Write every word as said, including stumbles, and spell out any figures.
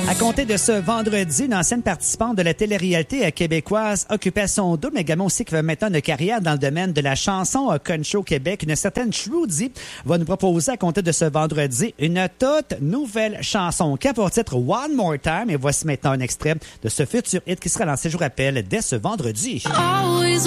À compter de ce vendredi, une ancienne participante de la télé-réalité québécoise Occupation Double, mais également aussi qui fait maintenant une carrière dans le domaine de la chanson country au Québec, une certaine Trudy, va nous proposer à compter de ce vendredi une toute nouvelle chanson qui a pour titre One More Time. Et voici maintenant un extrait de ce futur hit qui sera lancé, je vous rappelle, dès ce vendredi. Always